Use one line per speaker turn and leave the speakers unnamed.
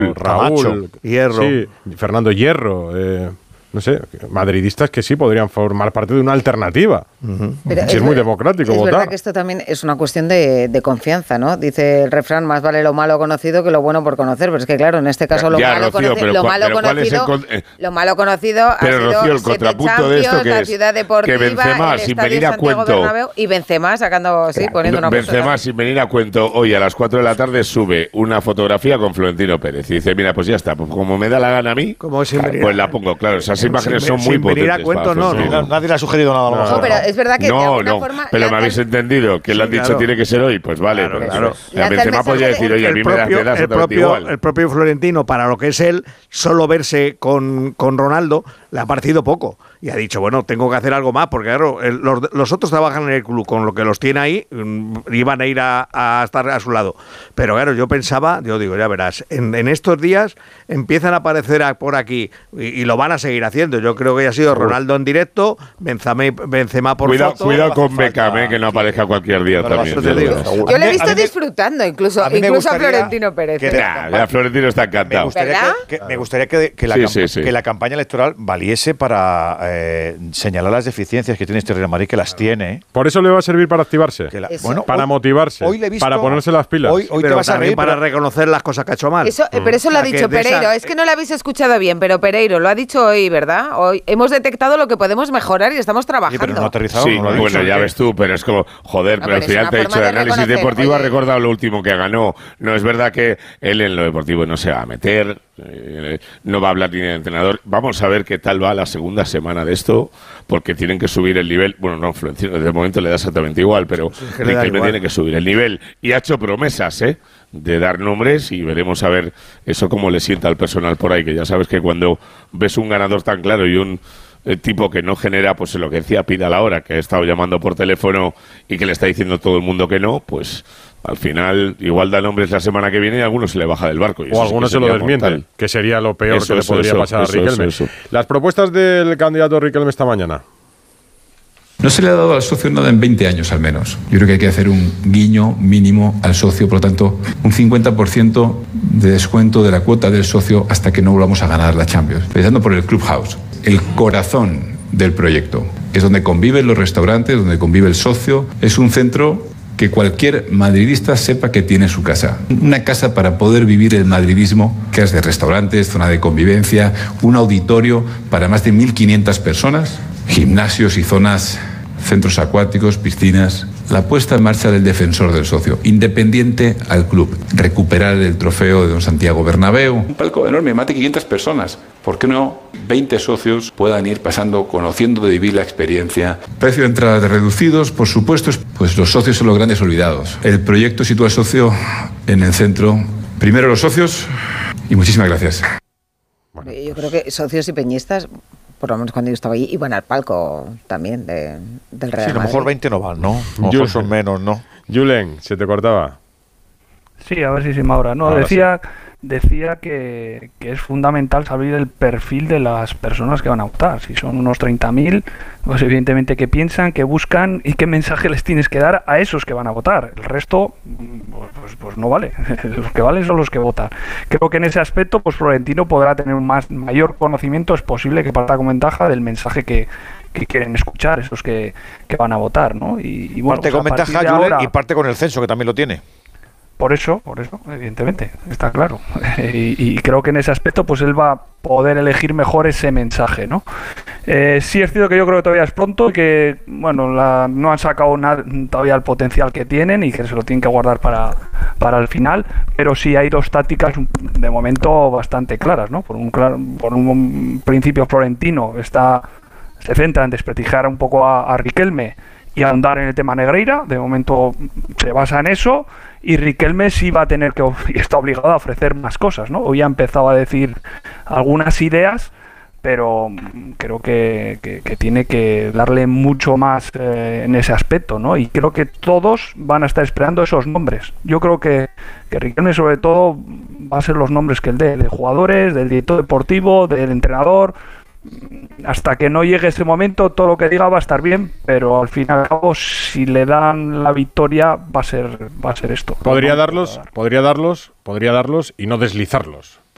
Raúl,
Hierro.
Sí, Fernando Hierro, no sé, madridistas que sí podrían formar parte de una alternativa.
Pero
es muy democrático votar.
Es verdad que esto también es una cuestión de confianza, ¿no? Dice el refrán, más vale lo malo conocido que lo bueno por conocer, pero es que claro, en este caso lo malo conocido ha
pero,
sido
Rocío, el
7
contrapunto de esto,
Champions, la Ciudad Deportiva,
que Benzema,
el
sin
Estadio
venir a
Santiago
cuento,
Bernabéu, y Benzema sacando, poniendo una
Benzema, sin venir a cuento, hoy a las 4 de la tarde sube una fotografía con Florentino Pérez y dice, mira, pues ya está, pues como me da la gana a mí, pues la pongo. Claro, esas imágenes son muy potentes.
Cuento, nadie le ha sugerido nada a lo mejor.
No, pero es verdad que de alguna forma...
Pero me habéis entendido, que le han dicho tiene que ser hoy, pues vale.
Claro.
Benzema podría decir, oye, a mí me da exactamente igual.
El propio Florentino, para lo que es él, solo verse con Ronaldo, le ha parecido poco. Y ha dicho, bueno, tengo que hacer algo más, porque claro, los otros trabajan en el club, con lo que los tiene ahí, iban a ir a estar a su lado. Pero claro, yo digo, ya verás, en estos días empiezan a aparecer por aquí, y lo van a seguir haciendo. Yo creo que ya ha sido Ronaldo en directo, Benzema por foto.
Cuidado con Beckham, que no aparecque cualquier día también.
Yo le he visto disfrutando, incluso a Florentino Pérez.
Florentino está encantado.
Me gustaría que la campaña electoral valiese para señalar las deficiencias que tiene este Real Madrid, que las tiene.
Por eso le va a servir para activarse, para motivarse, para ponerse las pilas.
Hoy te vas a reír, para reconocer las cosas que ha hecho mal.
Pero eso lo ha dicho Pereiro. Es que no lo habéis escuchado bien, pero Pereiro lo ha dicho hoy, ¿verdad? Hoy hemos detectado lo que podemos mejorar y estamos trabajando.
Pero no ha aterrizado.
Sí, bueno, ya ves tú, pero es como, pero al final te he dicho, el análisis deportivo ha recordado lo último que ganó. No es verdad que él en lo deportivo no se va a meter, no va a hablar ni del entrenador. Vamos a ver qué tal va la segunda semana de esto, porque tienen que subir el nivel. Bueno, no, Florentino de momento le da exactamente igual, pero Riquelme tiene que subir el nivel. Y ha hecho promesas, de dar nombres, y veremos a ver eso cómo le sienta al personal por ahí, que ya sabes que cuando ves un ganador tan claro y un tipo que no genera, pues lo que decía Pida a la hora, que ha estado llamando por teléfono y que le está diciendo todo el mundo que no, pues al final igual da nombres la semana que viene y a algunos se le baja del barco. Y
o algunos se lo desmienten, que sería lo peor que le podría pasar a Riquelme. Las propuestas del candidato Riquelme esta mañana.
No se le ha dado al socio nada en 20 años al menos. Yo creo que hay que hacer un guiño mínimo al socio, por lo tanto, un 50% de descuento de la cuota del socio hasta que no volvamos a ganar la Champions. Empezando por el Clubhouse, el corazón del proyecto. Es donde conviven los restaurantes, donde convive el socio. Es un centro que cualquier madridista sepa que tiene su casa. Una casa para poder vivir el madridismo, que es de restaurantes, zona de convivencia, un auditorio para más de 1.500 personas, gimnasios y zonas, centros acuáticos, piscinas. La puesta en marcha del defensor del socio, independiente al club. Recuperar el trofeo de don Santiago Bernabéu. Un palco enorme, más de 500 personas. ¿Por qué no 20 socios puedan ir pasando, conociendo de vivir la experiencia? Precio de entrada reducidos, por supuesto, pues los socios son los grandes olvidados. El proyecto sitúa al socio en el centro. Primero los socios y muchísimas gracias.
Yo creo que socios y peñistas, por lo menos cuando yo estaba allí, iban al palco también del Real Madrid.
Sí, a lo mejor 20 no van, ¿no? A lo mejor son menos, ¿no?
Julen, se te cortaba.
Sí, a ver si se me ahora. No, ahora decía que es fundamental saber el perfil de las personas que van a optar. Si son unos 30.000, pues evidentemente qué piensan, qué buscan y qué mensaje les tienes que dar a esos que van a votar. El resto, pues no vale. Los que valen son los que votan. Creo que en ese aspecto, pues Florentino podrá tener mayor conocimiento, es posible que parta con ventaja del mensaje que quieren escuchar esos que van a votar, ¿no? Y bueno,
parte con ventaja, Julen, y parte con el censo, que también lo tiene.
Por eso, evidentemente, está claro. Y creo que en ese aspecto pues él va a poder elegir mejor ese mensaje, ¿no? Sí es cierto que yo creo que todavía es pronto y que, bueno, no han sacado todavía el potencial que tienen y que se lo tienen que guardar para el final, pero sí hay dos tácticas de momento bastante claras, ¿no? Por un principio Florentino se centra en desprestigiar un poco a Riquelme y ahondar en el tema Negreira. De momento se basa en eso, y Riquelme sí va a tener que, y está obligado a ofrecer más cosas, ¿no? Hoy ha empezado a decir algunas ideas, pero creo que tiene que darle mucho más en ese aspecto, ¿no? Y creo que todos van a estar esperando esos nombres. Yo creo que Riquelme sobre todo va a ser los nombres que él dé, de jugadores, del director deportivo, del entrenador. Hasta que no llegue ese momento, todo lo que diga va a estar bien, pero al fin y al cabo, si le dan la victoria, va a ser esto.
Podría darlos y no deslizarlos.